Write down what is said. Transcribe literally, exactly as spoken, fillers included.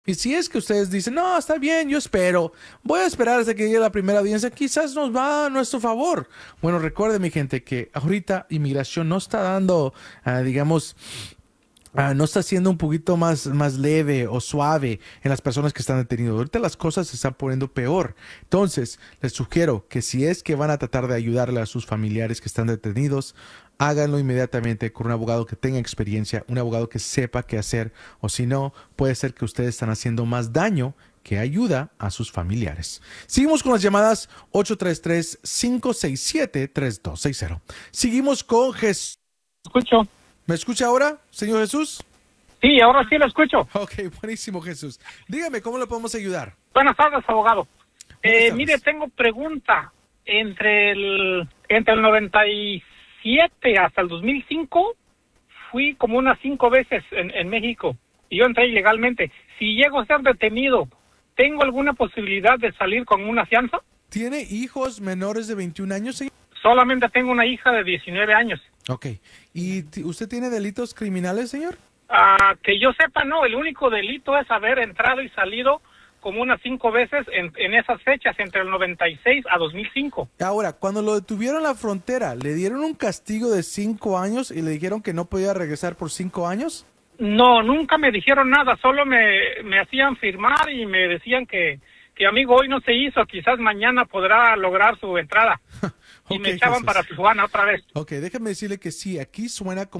Y si es que ustedes dicen, no, está bien, yo espero, voy a esperar hasta que llegue la primera audiencia, quizás nos va a nuestro favor. Bueno, recuerde, mi gente, que ahorita inmigración no está dando, ah, digamos, ah, no está siendo un poquito más, más leve o suave en las personas que están detenidas. Ahorita las cosas se están poniendo peor. Entonces, les sugiero que si es que van a tratar de ayudarle a sus familiares que están detenidos, háganlo inmediatamente con un abogado que tenga experiencia, un abogado que sepa qué hacer, o si no, puede ser que ustedes están haciendo más daño que ayuda a sus familiares. Seguimos con las llamadas ocho tres tres, cinco seis siete, tres dos seis cero. Seguimos con Jesús. Escucho. ¿Me escucha ahora, señor Jesús? Sí, ahora sí lo escucho. Ok, buenísimo, Jesús. Dígame, ¿cómo le podemos ayudar? Buenas tardes, abogado. Buenas Eh, tardes. mire, tengo pregunta. Entre el entre el noventa y siete hasta el dos mil cinco fui como unas cinco veces en, en México y yo entré ilegalmente. Si llego a ser detenido, ¿tengo alguna posibilidad de salir con una fianza? ¿Tiene hijos menores de veintiún años, señor? Solamente tengo una hija de diecinueve años. Ok. ¿Y t- usted tiene delitos criminales, señor? Ah, que yo sepa, no. El único delito es haber entrado y salido como unas cinco veces en, en esas fechas, entre el noventa y seis a dos mil cinco. Ahora, cuando lo detuvieron en la frontera, ¿le dieron un castigo de cinco años y le dijeron que no podía regresar por cinco años? No, nunca me dijeron nada, solo me, me hacían firmar y me decían que, que amigo, hoy no se hizo, quizás mañana podrá lograr su entrada. Y Ok, me echaban Jesús. para Tijuana otra vez. Ok, déjame decirle que sí, aquí suena como